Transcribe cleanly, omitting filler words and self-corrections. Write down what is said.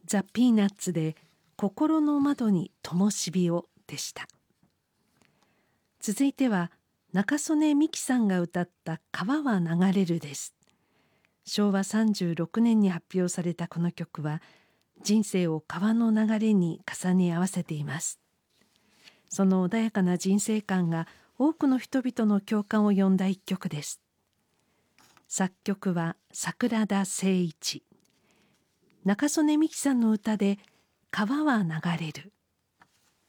ザ・ピーナッツで心の窓に灯火をでした。続いては中曽根美紀さんが歌った川は流れるです。昭和36年に発表されたこの曲は人生を川の流れに重ね合わせています。その穏やかな人生観が多くの人々の共感を呼んだ一曲です。作曲は桜田誠一。中曽根美紀さんの歌で川は流れる。